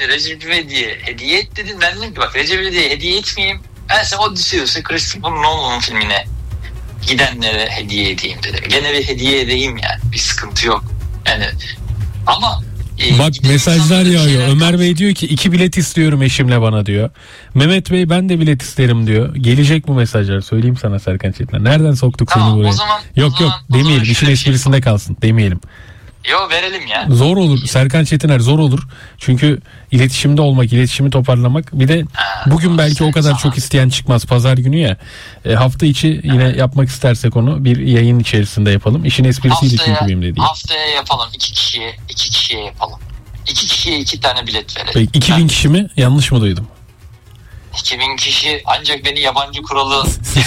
şimdi Recep İvedik'e hediye et dedin. Ben dedim ki bak Recep İvedik'e hediye etmeyeyim. Ben sen Odysseus'u Christopher Nolan'ın filmine gidenlere hediye edeyim dedim. Gene bir hediye edeyim yani. Bir sıkıntı yok. Yani ama bak mesajlar yağıyor. Ömer Bey diyor ki 2 bilet istiyorum eşimle bana diyor. Mehmet Bey ben de bilet isterim diyor. Gelecek bu mesajlar. Söyleyeyim sana Serkan Çetin'e. Nereden soktuk tamam, seni buraya? Yok demeyelim. İşin esprisinde kalsın. Demeyelim. Yok verelim ya. Zor olur. Serkan Çetiner zor olur. Çünkü iletişimde olmak, iletişimi toparlamak. Bir de bugün belki o kadar çok isteyen çıkmaz. Pazar günü ya. Hafta içi yine yapmak istersek onu bir yayın içerisinde yapalım. İşin esprisiydi çünkü benim dediğim. Haftaya yapalım. 2 kişiye yapalım. 2 kişiye 2 tane bilet verelim. Peki, 2000 kişi mi? Yanlış mı duydum? 2000 kişi ancak beni yabancı kuralı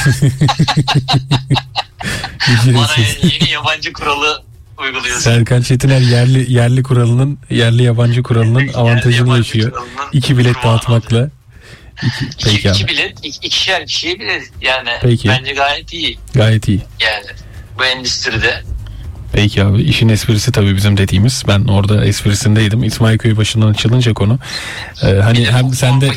bana yeni yabancı kuralı uyguluyorsun. Serkan Çetiner yerli kuralının, yerli yabancı kuralının avantajını yaşıyor. 2 bilet dağıtmakla. 2 bilet, 2'şer kişiye bilet. Yani peki. Bence gayet iyi. Gayet iyi. Yani bu endüstride. Peki abi, işin esprisi tabii bizim dediğimiz. Ben orada esprisindeydim. İsmail Köybaşı'ndan açılınca konu. Hani hem sen de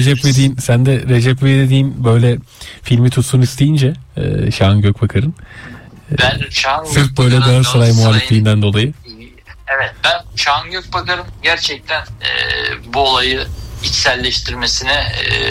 Recep İvedik'in böyle filmi tutsun isteyince Şahan Gökbakar'ın. Ben Şahan sırf böyle Galatasaray muhalifliğinden dolayı. Evet, ben Şahan Gökbakar'ın gerçekten bu olayı içselleştirmesine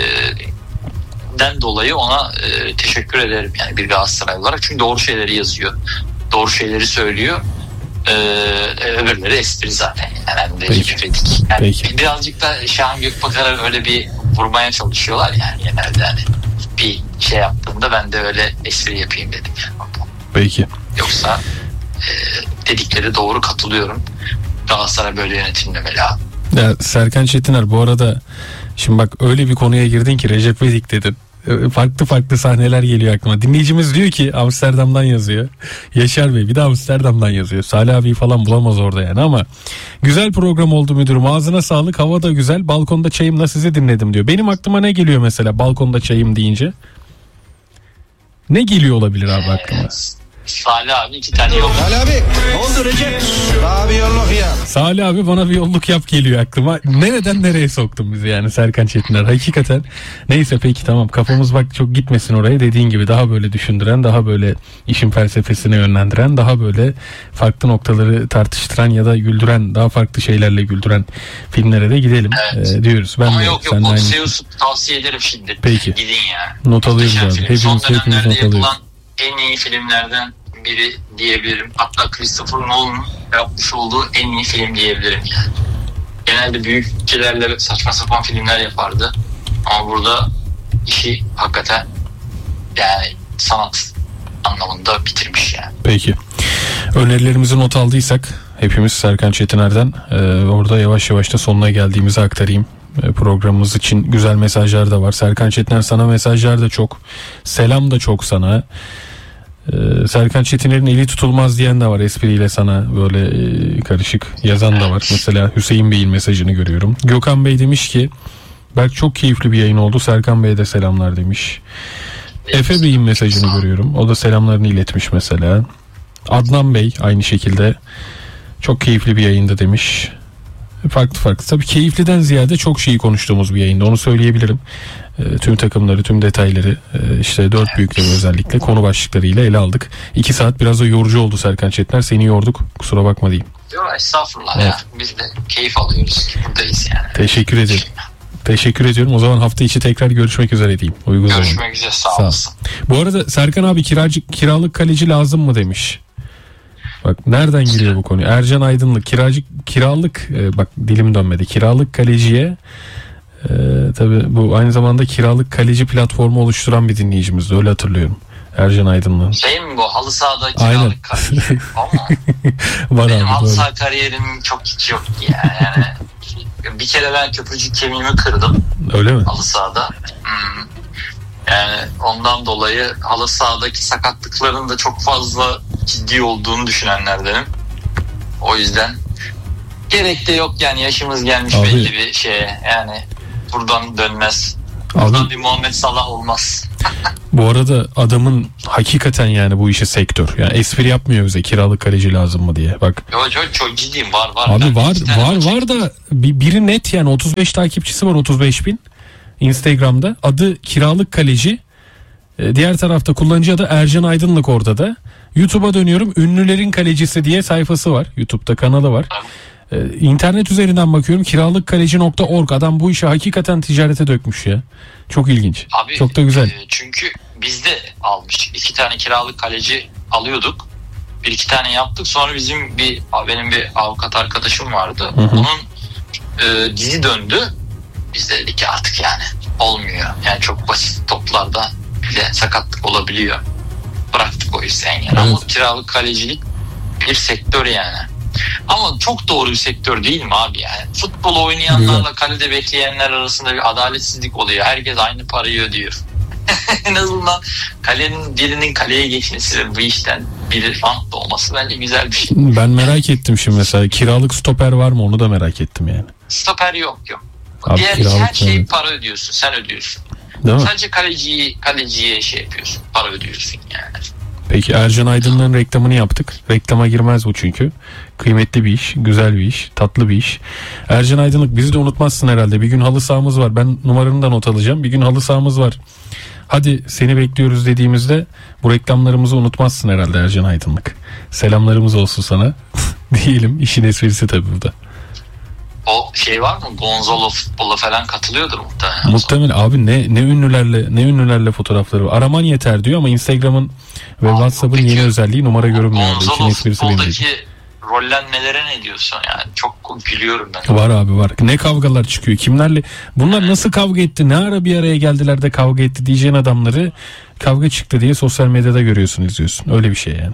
den dolayı ona teşekkür ederim yani bir Galatasaray olarak. Çünkü doğru şeyleri yazıyor. Doğru şeyleri söylüyor. Öbürleri espri zaten. Yani yani birazcık da Şahan Gökbakar'a öyle bir vurmaya çalışıyorlar yani genelde hani bir şey yaptığında ben de öyle espri yapayım dedim yani. Peki. Yoksa dedikleri doğru, katılıyorum. Galatasaray böyle yönetilmemeli abi. Ya Serkan Çetiner bu arada şimdi bak öyle bir konuya girdin ki Recep İvedik dedin. Farklı sahneler geliyor aklıma. Dinleyicimiz diyor ki Amsterdam'dan yazıyor. Yaşar Bey bir de Amsterdam'dan yazıyor. Salih abi falan bulamaz orada yani ama güzel program oldu müdürüm. Ağzına sağlık. Hava da güzel. Balkonda çayımla sizi dinledim diyor. Benim aklıma ne geliyor mesela balkonda çayım deyince? Ne geliyor olabilir abi aklıma? Salih abi 2 tane yol. Salih abi ne oldu Recep? Bana bir yolluk ya. Salih abi bana bir yolluk yap geliyor aklıma. Nereden nereye soktun bizi yani Serkan Çetiner hakikaten. Neyse peki tamam, kafamız bak çok gitmesin oraya, dediğin gibi daha böyle düşündüren, daha böyle işin felsefesine yönlendiren, daha böyle farklı noktaları tartıştıran ya da güldüren, daha farklı şeylerle güldüren filmlere de gidelim diyoruz. Ben ama de yok Odysseus'u tavsiye ederim şimdi. Peki. Gidin ya. Not alıyoruz abi. Hepimiz not alıyoruz. En iyi filmlerden biri diyebilirim. Hatta Christopher Nolan'ın yapmış olduğu en iyi film diyebilirim yani. Genelde büyük ülkelerle saçma sapan filmler yapardı. Ama burada işi hakikaten yani sanat anlamında bitirmiş yani. Peki. Önerilerimizi not aldıysak hepimiz Serkan Çetiner'den orada yavaş yavaş da sonuna geldiğimizi aktarayım. Programımız için güzel mesajlar da var. Serkan Çetiner sana mesajlar da çok. Selam da çok sana. Serkan Çetiner'in eli tutulmaz diyen de var espriyle sana böyle karışık yazan da var. Mesela Hüseyin Bey'in mesajını görüyorum. Gökhan Bey demiş ki Berk çok keyifli bir yayın oldu. Serkan Bey'e de selamlar demiş. Efe Bey'in mesajını görüyorum. O da selamlarını iletmiş mesela. Adnan Bey aynı şekilde çok keyifli bir yayında demiş. Farklı. Tabii keyifliden ziyade çok şeyi konuştuğumuz bir yayında, onu söyleyebilirim. Tüm takımları, tüm detayları, işte 4 büyükleri özellikle konu başlıklarıyla ele aldık. 2 saat biraz da yorucu oldu Serkan Çetiner. Seni yorduk. Kusura bakma diyeyim. Yok estağfurullah ya. Biz de keyif alıyoruz. Buradayız yani. Teşekkür ederim. Teşekkür ediyorum. O zaman hafta içi tekrar görüşmek üzere diyeyim. Görüşmek üzere. Sağ olasın. Bu arada Serkan abi kiralık kaleci lazım mı demiş. Bak nereden giriyor bu konu? Ercan Aydınlık kiralık bak dilim dönmedi. Kiralık kaleciye tabii bu aynı zamanda kiralık kaleci platformu oluşturan bir dinleyicimizdi. Öyle hatırlıyorum. Ercan Aydınlık. Şey mi bu? Halı sahada kiralık kaleci. Ama var benim abi, halı doğru. saha kariyerim çok hiç yok yani. Bir kere ben köprücük kemiğimi kırdım. Öyle mi? Halı sahada. Yani ondan dolayı halı sahadaki sakatlıkların da çok fazla ciddi olduğunu düşünenlerdenim. O yüzden gerek de yok yani, yaşımız gelmiş abi, belli bir şeye yani buradan dönmez. Buradan bir Muhammed Salah olmaz. Bu arada adamın hakikaten yani bu işi sektör. Yani espri yapmıyor bize kiralık kaleci lazım mı diye. Bak. Çok ciddiyim, var. Abi Yani var da biri net yani 35 takipçisi var, 35 bin Instagram'da. Adı kiralık kaleci. Diğer tarafta kullanıcı adı Ercan Aydınlık orada da. YouTube'a dönüyorum, ünlülerin kalecisi diye sayfası var. YouTube'da kanalı var. İnternet üzerinden bakıyorum, kiralıkkaleci.org. Adam bu işi hakikaten ticarete dökmüş ya. Çok ilginç. Abi, çok da güzel. Çünkü biz de almıştık. 2 tane kiralık kaleci alıyorduk. 1-2 tane yaptık. Sonra benim bir avukat arkadaşım vardı. Hı. Onun dizi döndü. Biz de dedik ki artık yani olmuyor. Yani çok basit toplarda bile sakatlık olabiliyor. Bıraktık o yüzden yani. Evet. Ama kiralık kalecilik bir sektör yani. Ama çok doğru bir sektör değil mi abi yani? Futbol oynayanlarla kalede bekleyenler arasında bir adaletsizlik oluyor. Herkes aynı parayı ödüyor. En azından birinin kaleye geçmesi ve bu işten bir rantlı olması bence güzel bir şey. Ben merak ettim şimdi mesela kiralık stoper var mı, onu da merak ettim yani. Stoper yok. Abi, Diğer her şeyi para ödüyorsun. Sen ödüyorsun. Değil mi? Sadece kaleciye şey yapıyorsun. Para ödüyorsun yani. Peki Ercan Aydın'ın reklamını yaptık. Reklama girmez bu çünkü. Kıymetli bir iş, güzel bir iş, tatlı bir iş. Ercan Aydınlık, bizi de unutmazsın herhalde. Bir gün halı sahamız var. Ben numaranı da not alacağım. Bir gün halı sahamız var. Hadi seni bekliyoruz dediğimizde bu reklamlarımızı unutmazsın herhalde Ercan Aydınlık. Selamlarımız olsun sana. Diyelim, işin esprisi tabii burada. O şey var mı? Gonzalo futbola falan katılıyordur muhtemelen. Muhtemelen abi, ne ünlülerle fotoğrafları var. Araman yeter diyor ama Instagram'ın ve WhatsApp'ın yeni özelliği numara görünmüyor. Gonzalo futboldaki rollenmelere ne diyorsun yani? Çok gülüyorum ben. Var abi, var. Ne kavgalar çıkıyor. Kimlerle? Bunlar nasıl kavga etti? Ne ara bir araya geldiler de kavga etti diyeceğin adamları kavga çıktı diye sosyal medyada görüyorsun, izliyorsun. Öyle bir şey yani.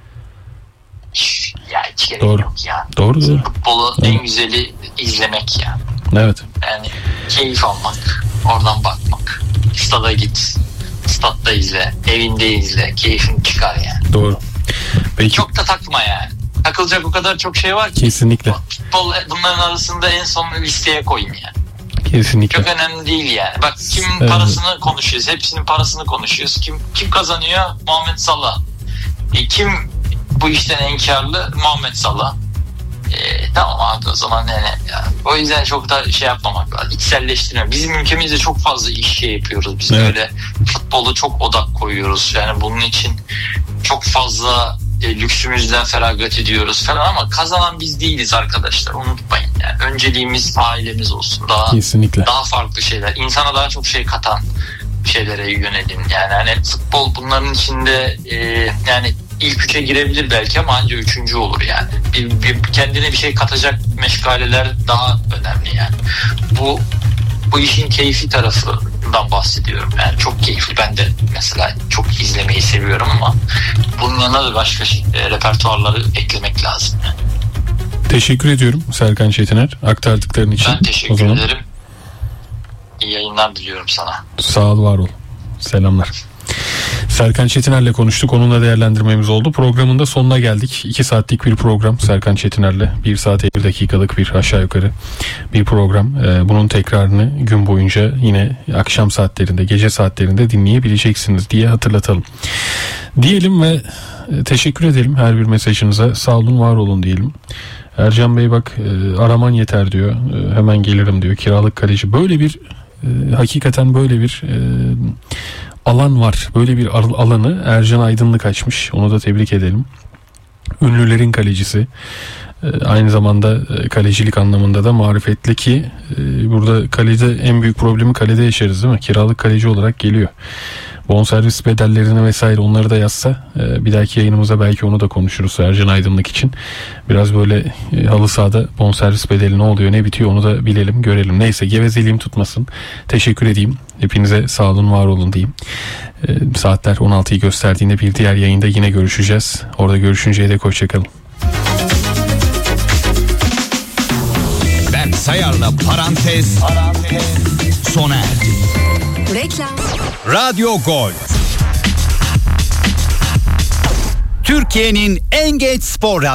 Ya hiç gerek Doğru. yok ya. Doğru. Futbolu Evet. en güzeli izlemek ya. Evet. Yani keyif almak, oradan bakmak. Stada git, statta izle, evinde izle, keyfini çıkar yani. Doğru. Peki. Çok da takma yani. Takılacak o kadar çok şey var ki. Kesinlikle. Futbol bunların arasında en son listeye koyayım yani. Kesinlikle. Çok önemli değil yani. Bak kimin Evet. parasını konuşuyoruz. Hepsinin parasını konuşuyoruz. Kim kazanıyor? Muhammed Salah. Kim bu işten en karlı? Muhammed Salah. Tamam abi, o zaman yani. O yüzden çok da şey yapmamak lazım. İçselleştirme. Bizim ülkemizde çok fazla iş şey yapıyoruz. Biz Evet. böyle futbolu çok odak koyuyoruz. Yani bunun için çok fazla lüksümüzden feragat ediyoruz falan ama kazanan biz değiliz arkadaşlar. Unutmayın yani. Önceliğimiz ailemiz olsun. Kesinlikle. Daha farklı şeyler. İnsana daha çok şey katan şeylere yönelin. Yani hani futbol bunların içinde yani ilk 3'e girebilir belki ama ancak 3. olur yani. Kendine bir şey katacak meşgaleler daha önemli yani. Bu işin keyfi tarafından bahsediyorum. Yani çok keyifli. Ben de mesela çok izlemeyi seviyorum ama bunun yanına da başka repertuarları eklemek lazım. Yani. Teşekkür ediyorum Serkan Çetiner aktardıkların için. Ben teşekkür ederim. İyi yayınlar diliyorum sana. Sağ ol, var ol. Selamlar. Serkan Çetiner'le konuştuk. Onunla değerlendirmemiz oldu. Programın da sonuna geldik. 2 saatlik bir program Serkan Çetiner'le. 1 saat 50 dakikalık bir aşağı yukarı bir program. Bunun tekrarını gün boyunca yine akşam saatlerinde, gece saatlerinde dinleyebileceksiniz diye hatırlatalım. Diyelim ve teşekkür edelim her bir mesajınıza. Sağ olun, var olun diyelim. Ercan Bey bak, araman yeter diyor. Hemen gelirim diyor. Kiralık kaleci. Böyle bir hakikaten böyle bir alan var. Böyle bir alanı Ercan Aydınlık açmış. Onu da tebrik edelim. Ünlülerin kalecisi. Aynı zamanda kalecilik anlamında da marifetli ki burada kalede en büyük problemi kalede yaşarız değil mi? Kiralık kaleci olarak geliyor. Bonservis bedellerini vesaire onları da yazsa bir dahaki yayınımıza belki onu da konuşuruz Ercan Aydınlık için. Biraz böyle halı sahada bonservis bedeli ne oluyor ne bitiyor onu da bilelim görelim. Neyse, gevezeliğim tutmasın. Teşekkür edeyim. Hepinize sağ olun, var olun diyeyim. Saatler 16'yı gösterdiğinde bir diğer yayında yine görüşeceğiz. Orada görüşünceye dek hoşçakalın. Ben Sayar'la parantez sona erdi. Reklam. Radyo Gol. Türkiye'nin en geç spor